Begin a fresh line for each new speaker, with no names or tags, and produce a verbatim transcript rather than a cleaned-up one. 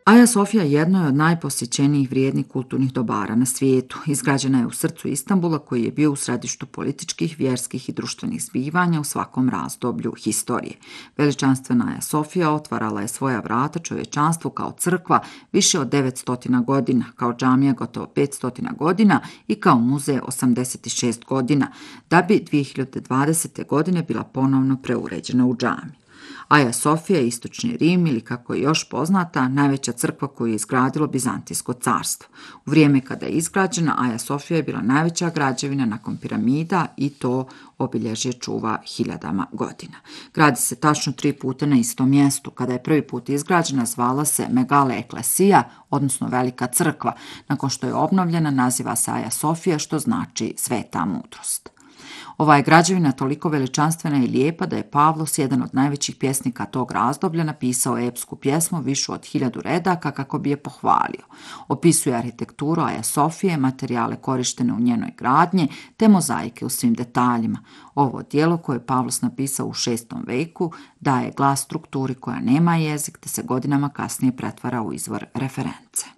Aja Sofija jedno je od najposjećenijih vrijednih kulturnih dobara na svijetu. Izgrađena je u srcu Istanbula koji je bio u središtu političkih, vjerskih i društvenih zbivanja u svakom razdoblju historije. Veličanstvena Aja Sofija otvarala je svoja vrata čovječanstvu kao crkva više od devetsto godina, kao džamija gotovo petsto godina i kao muzej osamdeset šest godina, da bi dvije hiljade dvadesete. godine bila ponovno preuređena u džamiju. Aja Sofija je istočni Rim ili kako je još poznata, najveća crkva koju je izgradilo Bizantijsko carstvo. U vrijeme kada je izgrađena, Aja Sofija je bila najveća građevina nakon piramida i to obilježje čuva hiljadama godina. Gradi se tačno tri puta na istom mjestu. Kada je prvi put izgrađena, zvala se Megale Eklesija, odnosno Velika crkva. Nakon što je obnovljena, naziva se Aja Sofija, što znači sveta mudrost. Ova je građevina toliko veličanstvena i lijepa da je Pavlos, jedan od najvećih pjesnika tog razdoblja, napisao epsku pjesmu višu od hiljadu redaka kako bi je pohvalio. Opisuje arhitekturu Aja Sofije, materijale korištene u njenoj gradnji, te mozaike u svim detaljima. Ovo djelo koje je Pavlos napisao u šestom veku daje glas strukturi koja nema jezik, te se godinama kasnije pretvara u izvor reference.